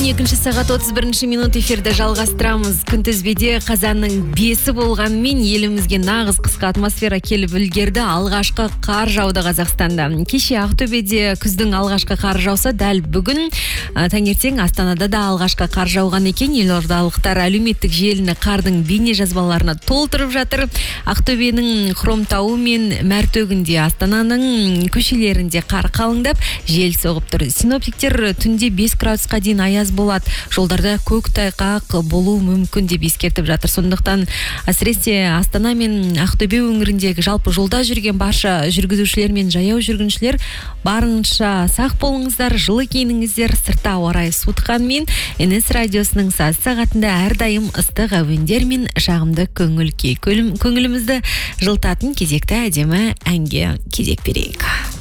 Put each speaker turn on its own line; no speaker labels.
12 сағат 31 минут эфирді жалғастырамыз. Күнтізбеде қазанның 5-і болғанымен елімізге нағыз қысқы атмосфера келіп үлгерді. Алғашқы қар жауды Қазақстанда. Кеше Ақтөбеде күздің алғашқы қар жауса, дәл бүгін таңертең Астанада да алғашқы қар жауған екен. Елордалықтар әлеуметтік желіні қардың бейне жазбаларына толтырып жатыр. Ақтөбенің Хромтауы мен Мәртөгінде, Астананың көшелерінде қар қалыңдап, жел соғып тұр. Синоптиктер түнде 5 градусқа дейін аяз болады. Жолдарда көктайғақ болуы мүмкін деп ескертіп жатыр. Сондықтан әсіресе Астана мен Ақтөбе өңіріндегі жалпы жолда жүрген барша жүргізушілер мен жаяу жүргіншілер барынша сақ болыңыздар, жылы киініңіздер. Сыртта ауа райы суытқанмен НС радиосының сағатында әрдайым ыстық әуендер мен жағымды көңілімізді жылтатын кезекті әдемі әнге кезек берейік.